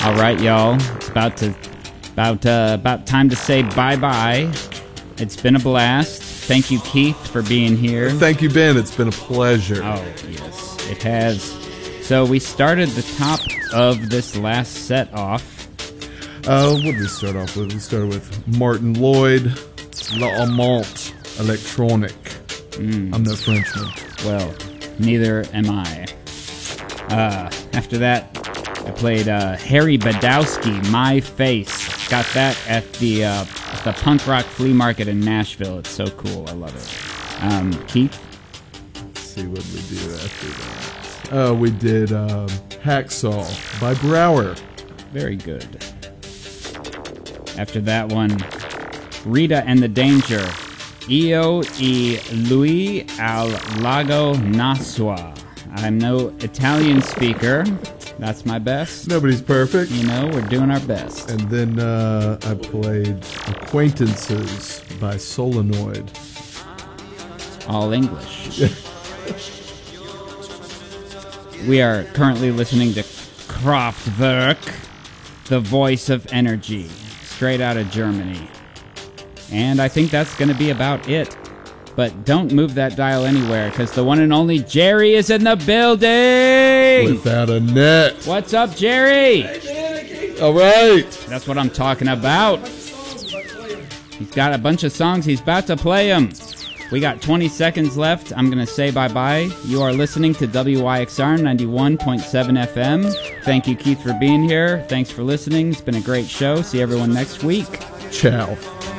All right, y'all. It's about time to say bye-bye. It's been a blast. Thank you, Keith, for being here. Thank you, Ben. It's been a pleasure. Oh, yes, it has. So we started the top of this last set off. What did we start off with? We started with Martin Lloyd, La Amante Electronic. I'm no Frenchman. Well, neither am I. After that, I played Harry Badowski, My Face. Got that at the punk rock flea market in Nashville. It's so cool. I love it. Keith? Let's see what we do after that. We did Hacksaw by Brower. Very good. After that one, Rita and the Danger. Io e lui al lago Nasua. I'm no Italian speaker. That's my best. Nobody's perfect. You know, we're doing our best. And then I played Acquaintances by Solenoid. All English. We are currently listening to Kraftwerk, the voice of energy, straight out of Germany. And I think that's going to be about it. But don't move that dial anywhere, because the one and only Jerry is in the building! Without a net. What's up, Jerry? All right. That's what I'm talking about. He's got a bunch of songs. He's about to play them. We got 20 seconds left. I'm going to say bye-bye. You are listening to WYXR 91.7 FM. Thank you, Keith, for being here. Thanks for listening. It's been a great show. See everyone next week. Ciao.